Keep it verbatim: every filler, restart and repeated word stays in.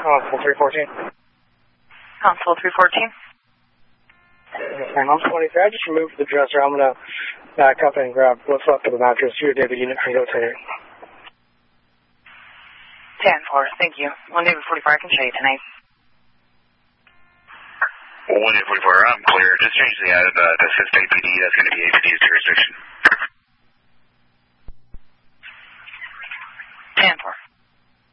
Console three fourteen. Console three fourteen. And I'm twenty-three. I just removed the dresser. I'm going to back up and grab what's left of the mattress. Your David unit can go take it. ten four, thank you. one David forty-four, I can show you tonight. one David forty-four, I'm clear. Just change the ad uh, to assist A P D. That's going to be A P D's jurisdiction. ten four.